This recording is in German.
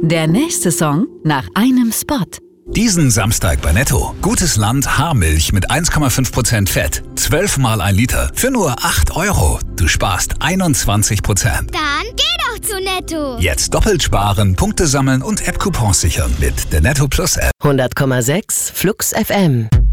Der nächste Song nach einem Spot. Diesen Samstag bei Netto. Gutes Land Haarmilch mit 1,5% Fett. 12 mal 1 Liter für nur 8 €. Du sparst 21%. Dann geh doch zu Netto. Jetzt doppelt sparen, Punkte sammeln und App-Coupons sichern mit der Netto Plus App. 100,6 Flux FM.